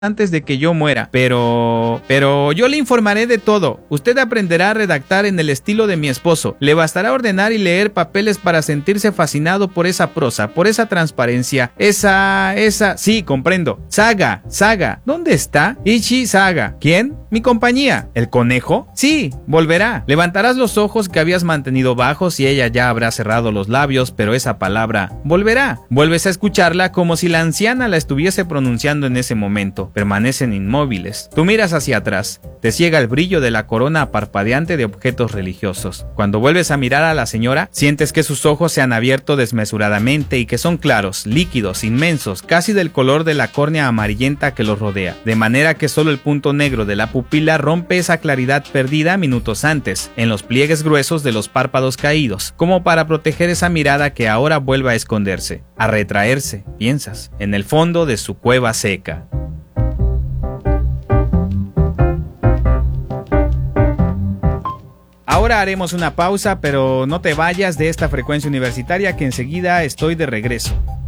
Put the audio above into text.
antes de que yo muera, pero yo le informaré de todo. Usted aprenderá a redactar en el estilo de mi esposo. Le bastará ordenar y leer papeles para sentirse fascinado por esa prosa, por esa transparencia, sí, comprendo. Saga, ¿dónde está? Ichi Saga. ¿Quién? Mi compañía. ¿El conejo? Sí, volverá. Levantarás los ojos que habías mantenido bajos y ella ya habrá cerrado los labios, pero esa palabra, volverá. Vuelves a escucharla como si la anciana la estuviese pronunciando en ese momento. Permanecen inmóviles. Tú miras hacia atrás. Te ciega el brillo de la corona parpadeante de objetos religiosos. Cuando vuelves a mirar a la señora, sientes que sus ojos se han abierto desmesuradamente y que son claros, líquidos, inmensos, casi del color de la córnea amarillenta que los rodea, de manera que solo el punto negro de la pupila rompe esa claridad perdida minutos antes, en los pliegues gruesos de los párpados caídos, como para proteger esa mirada que ahora vuelve a esconderse, a retraerse, piensas, en el fondo de su cueva seca. Ahora haremos una pausa, pero no te vayas de esta frecuencia universitaria que enseguida estoy de regreso.